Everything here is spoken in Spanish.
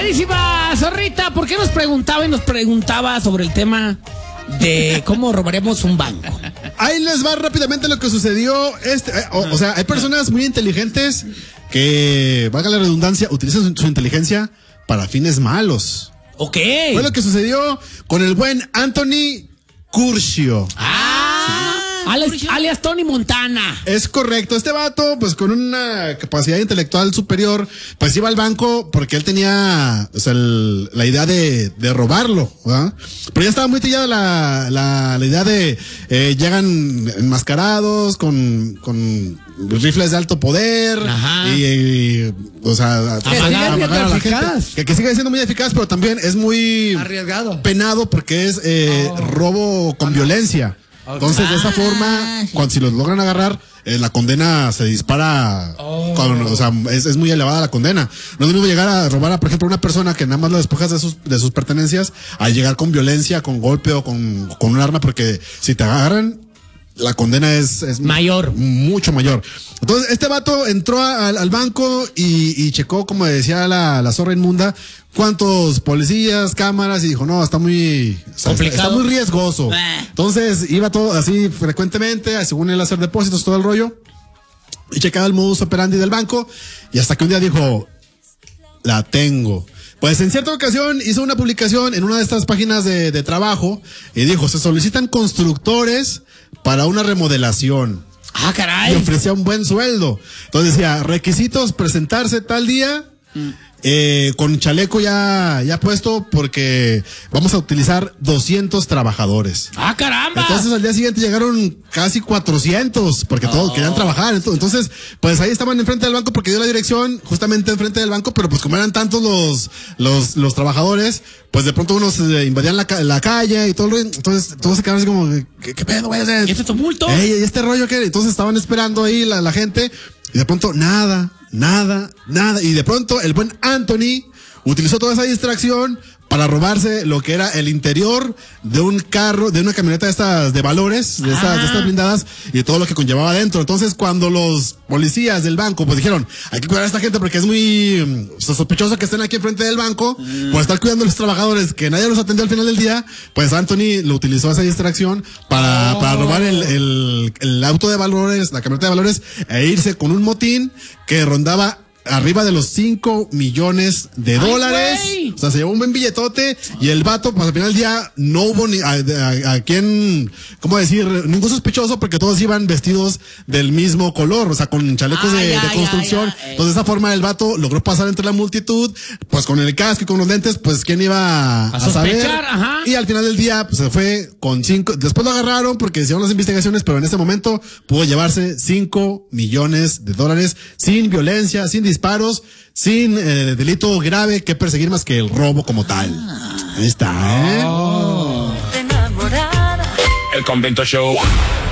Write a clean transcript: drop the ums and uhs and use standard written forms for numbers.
Queridísima Zorrita, ¿por qué nos preguntaba sobre el tema de cómo robaremos un banco? Ahí les va rápidamente lo que sucedió. O sea, hay personas muy inteligentes que, valga la redundancia, utilizan su inteligencia para fines malos. Ok. Fue lo que sucedió con el buen Anthony Curcio. Alias Tony Montana. Es correcto. Este vato, pues con una capacidad intelectual superior, pues iba al banco porque él tenía, o sea, la idea de robarlo, ¿verdad? Pero ya estaba muy tillada la idea de, llegan enmascarados con rifles de alto poder. Ajá. Y o sea, amagar a la gente. Que sigue siendo muy eficaz, pero también es muy arriesgado, penado porque es robo con violencia. Entonces, de esa forma, si los logran agarrar, la condena se dispara. O sea, es muy elevada la condena. No es lo mismo llegar a robar por ejemplo, a una persona que nada más lo despojas de sus pertenencias, a llegar con violencia, con golpe o con un arma, porque si te agarran, la condena es mayor. Mucho mayor. Entonces, este vato entró al banco y checó, como decía la zorra inmunda, cuántos policías, cámaras, y dijo, no, está muy complicado, está muy riesgoso. Entonces, iba todo así frecuentemente, según él, hacer depósitos, todo el rollo, y checaba el modus operandi del banco, y hasta que un día dijo, la tengo. Pues en cierta ocasión hizo una publicación en una de estas páginas de trabajo y dijo, se solicitan constructores para una remodelación. Ah, caray. Y ofrecía un buen sueldo. Entonces decía, requisitos, presentarse tal día, con chaleco ya puesto, porque vamos a utilizar 200 trabajadores. ¡Ah, caramba! Entonces al día siguiente llegaron casi 400, porque todos querían trabajar. Entonces, pues ahí estaban enfrente del banco, porque dio la dirección justamente enfrente del banco, pero pues como eran tantos los trabajadores, pues de pronto unos invadían la calle y todo el rollo. Entonces todos se quedaron así como, ¿qué pedo, güey? ¿Y este tumulto? ¿Y este rollo qué? Entonces estaban esperando ahí la gente, y de pronto nada. Y de pronto el buen Anthony utilizó toda esa distracción para robarse lo que era el interior de un carro, de una camioneta de valores, de estas blindadas, y todo lo que conllevaba adentro. Entonces, cuando los policías del banco pues dijeron, hay que cuidar a esta gente porque es muy sospechoso que estén aquí enfrente del banco, por estar cuidando a los trabajadores, que nadie los atendió al final del día, pues Anthony lo utilizó esa distracción para robar el auto de valores, la camioneta de valores, e irse con un motín que rondaba arriba de los 5 millones de dólares. Wey. O sea, se llevó un buen billetote, y el vato, pues al final del día no hubo ni a quien, ¿cómo decir? Ningún sospechoso, porque todos iban vestidos del mismo color, o sea, con chalecos de construcción. Entonces, de esa forma el vato logró pasar entre la multitud, pues con el casco y con los lentes, pues quién iba a saber. Ajá. Y al final del día, pues se fue con 5, después lo agarraron porque hicieron las investigaciones, pero en ese momento pudo llevarse 5 millones de dólares sin violencia, sin disparos, sin delito grave que perseguir más que el robo como tal. Ahí está, El Convento Show.